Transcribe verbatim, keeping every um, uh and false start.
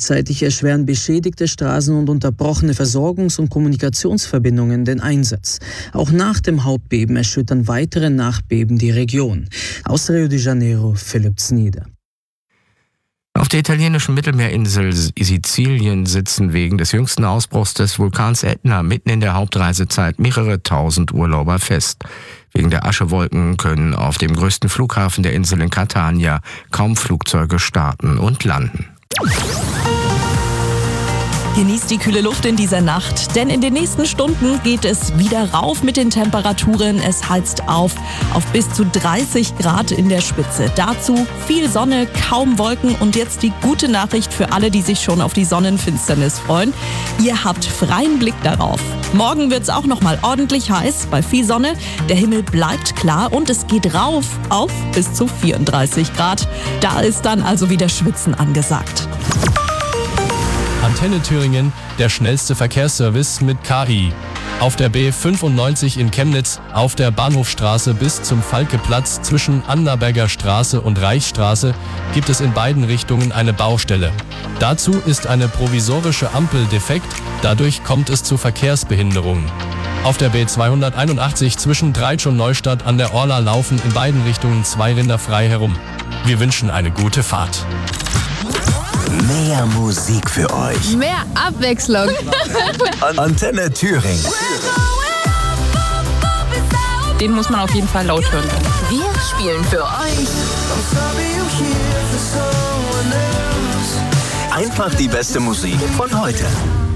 Gleichzeitig erschweren beschädigte Straßen und unterbrochene Versorgungs- und Kommunikationsverbindungen den Einsatz. Auch nach dem Hauptbeben erschüttern weitere Nachbeben die Region. Aus Rio de Janeiro, Philipp Znieder. Auf der italienischen Mittelmeerinsel Sizilien sitzen wegen des jüngsten Ausbruchs des Vulkans Ätna mitten in der Hauptreisezeit mehrere tausend Urlauber fest. Wegen der Aschewolken können auf dem größten Flughafen der Insel in Catania kaum Flugzeuge starten und landen. Genießt die kühle Luft in dieser Nacht, denn in den nächsten Stunden geht es wieder rauf mit den Temperaturen. Es heizt auf auf bis zu dreißig Grad in der Spitze. Dazu viel Sonne, kaum Wolken und jetzt die gute Nachricht für alle, die sich schon auf die Sonnenfinsternis freuen. Ihr habt freien Blick darauf. Morgen wird es auch noch mal ordentlich heiß bei viel Sonne. Der Himmel bleibt klar und es geht rauf auf bis zu vierunddreißig Grad. Da ist dann also wieder Schwitzen angesagt. Antenne Thüringen, der schnellste Verkehrsservice mit K I. Auf der B fünfundneunzig in Chemnitz, auf der Bahnhofstraße bis zum Falkeplatz zwischen Annaberger Straße und Reichsstraße gibt es in beiden Richtungen eine Baustelle. Dazu ist eine provisorische Ampel defekt, dadurch kommt es zu Verkehrsbehinderungen. Auf der B zweihunderteinundachtzig zwischen Dreitsch und Neustadt an der Orla laufen in beiden Richtungen zwei Rinder frei herum. Wir wünschen eine gute Fahrt. Mehr Musik für euch. Mehr Abwechslung. Antenne Thüringen. Den muss man auf jeden Fall laut hören. Wir spielen für euch Einfach die beste Musik von heute.